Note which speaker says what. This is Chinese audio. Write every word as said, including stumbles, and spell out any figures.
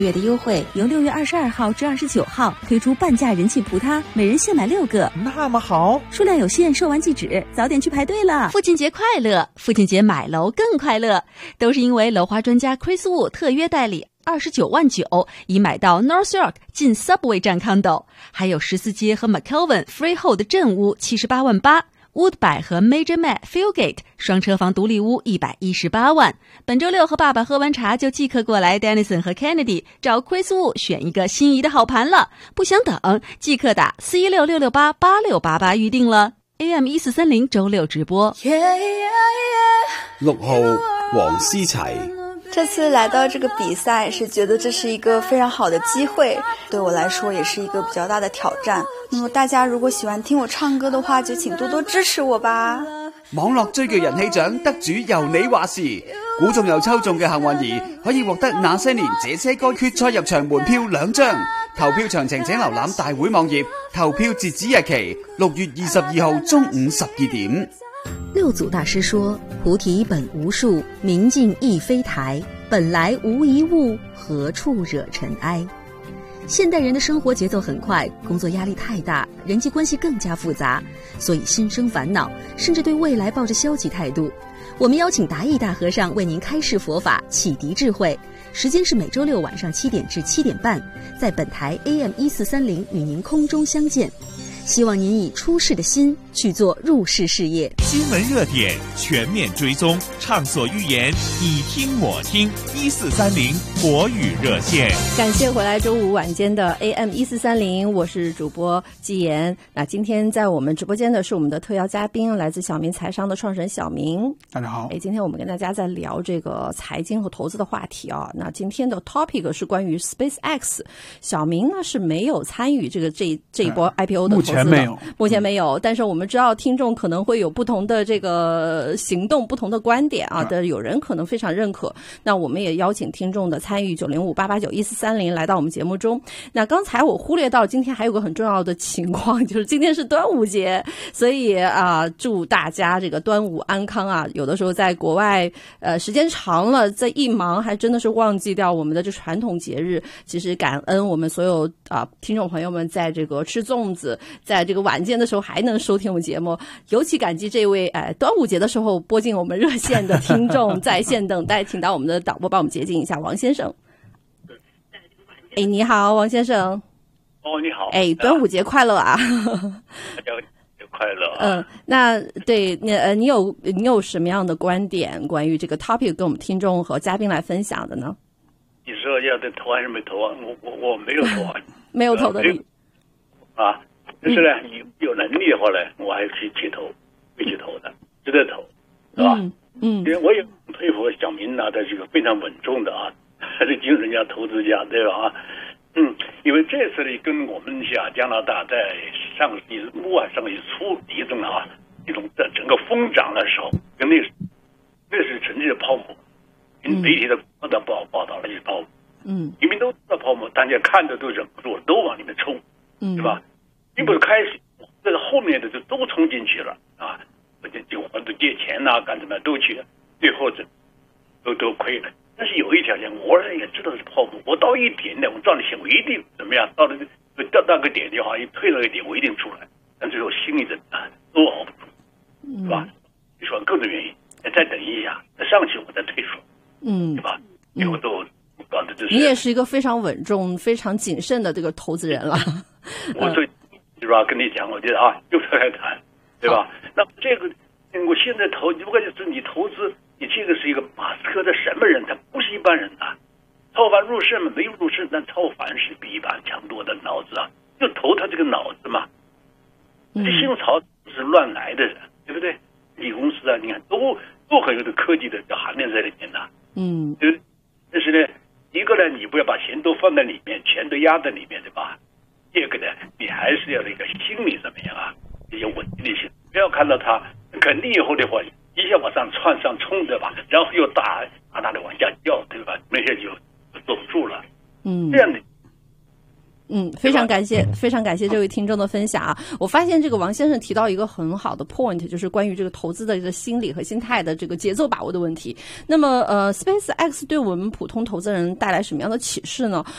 Speaker 1: 月的优惠由六月二十二号至二十九号推出半价人气葡挞，每人限买六个，
Speaker 2: 那么好，
Speaker 1: 数量有限，售完即止，早点去排队了。父亲节快乐！父亲节买楼更快乐，都是因为楼花专家 Chris Wu 特约代理，二十九万九已买到 North York 近 Subway 站 condo， 还有十四街和 McKelvin Freehold 镇屋七十八万八。Woodby 和 Major Met Fieldgate 双车房独立屋一百一十八万。本周六和爸爸喝完茶就即刻过来 Dennison 和 Kennedy 找 Chris Wu 选一个心仪的好盘了，不想等即刻打四一六六六八八六八八预定了。 A M 一四三零 周六直播。
Speaker 3: 六號黃思齊，
Speaker 4: 这次来到这个比赛是覺得這是一個非常好的機會，對我來說也是一個比較大的挑戰。那麼大家如果喜歡聽我唱歌的話，就請多多支持我吧。
Speaker 5: 網絡追劇人氣獎得主由你話事，估中又抽中嘅幸運兒可以獲得那些年這些歌決賽入場門票兩張。投票詳情請瀏覽大會網頁，投票截止日期六月二十二號中午十二點。
Speaker 1: 六祖大師說：菩提本無樹，明鏡亦非台，本來無一物，何處惹塵埃。现代人的生活节奏很快，工作压力太大，人际关系更加复杂，所以心生烦恼，甚至对未来抱着消极态度。我们邀请达义大和尚为您开示佛法，启迪智慧。时间是每周六晚上七点至七点半，在本台 A M 一四三零与您空中相见。希望您以出世的心去做入世事业。
Speaker 6: 新闻热点全面追踪，畅所欲言，你听我听。一四三零国语热线。
Speaker 7: 感谢回来周五晚间的 A M 一四三零，我是主播季言。那今天在我们直播间的是我们的特邀嘉宾，来自小明财商的创始人小明。
Speaker 2: 大家好。
Speaker 7: 哎，今天我们跟大家在聊这个财经和投资的话题啊。那今天的 topic 是关于 SpaceX。小明呢是没有参与这个这这一波 I P O 的投资的。目前没有，目前没有。但是我们知道听众可能会有不同的这个行动，不同的观点啊。的有人可能非常认可。那我们也邀请听众的参与九零五八八九一四三零来到我们节目中。那刚才我忽略到今天还有个很重要的情况，就是今天是端午节，所以啊、呃，祝大家这个端午安康啊。有的时候在国外呃时间长了，在一忙还真的是忘记掉我们的这传统节日。其实感恩我们所有啊、呃、听众朋友们在这个吃粽子，在这个晚间的时候还能收听我们节目，尤其感激这位哎端午节的时候拨进我们热线的听众在线等待，请到我们的导播帮我们接近一下王先生。哎，你好，王先生。
Speaker 8: 哦，你好。
Speaker 7: 哎，端午节快乐啊！
Speaker 8: 大家节快乐、啊。
Speaker 7: 嗯，那对你呃，你有你有什么样的观点关于这个 topic 跟我们听众和嘉宾来分享的呢？
Speaker 8: 你说要的投还是没投啊？我我我没有投啊。
Speaker 7: 没有投的你。
Speaker 8: 啊，就是呢，你、嗯、有能力的话呢，我还去去投，会去投的，值得投，是吧？
Speaker 7: 嗯嗯。
Speaker 8: 因为我也佩服小明啊，他是个非常稳重的啊，他是精神家、投资家，对吧？啊，嗯，因为这次呢，跟我们下加拿大在上世纪末啊、上世纪初一种啊，一种在整个疯涨的时候，跟那那是纯粹的泡沫，跟媒体的报道报报道了一泡沫，
Speaker 7: 嗯，
Speaker 8: 你们都知道泡沫，大家看着都忍不住，都往里面冲，
Speaker 7: 嗯，
Speaker 8: 是吧？并不是开始，这个后面的就都冲进去了啊！而且就或者借钱呐、啊，干什么都去了，最后这都都亏了。但是有一条件，我也知道是泡沫，我到一点呢，我赚了钱，我一定怎么样？到了到到个点就好，一退了一点，我一定出来。但最后心里的啊都熬不住，是吧？你说各种原因，再等一下，再上去我再退出，
Speaker 7: 嗯，
Speaker 8: 对吧？最后都搞的就是。
Speaker 7: 你也是一个非常稳重、非常谨慎的这个投资人了。
Speaker 8: 我最。是吧？跟你讲，我觉得啊，就这来谈，对吧？那这个，我现在投，如果就是你投资，你这个是一个马斯克的什么人？他不是一般人啊！超凡入圣嘛，没入圣，但超凡是比一般强多的脑子啊，就投他这个脑子嘛。这姓曹是乱来的人，对不对？理公司啊，你看都都很有的科技的含量在里面的。
Speaker 7: 嗯，
Speaker 8: 对。但是呢，一个呢，你不要把钱都放在里面，钱都压在里面，对吧？第二个呢，你还是要那个心理怎么样啊？有稳定性，不要看到他肯定以后的话，一下往上窜上冲，对吧？然后又大大大的往下掉，对吧？没事就坐不住了。
Speaker 7: 嗯，
Speaker 8: 这样的，
Speaker 7: 嗯，非常感谢，非常感谢这位听众的分享啊！我发现这个王先生提到一个很好的 point， 就是关于这个投资的这个心理和心态的这个节奏把握的问题。那么，呃 ，SpaceX 对我们普通投资人带来什么样的启示呢？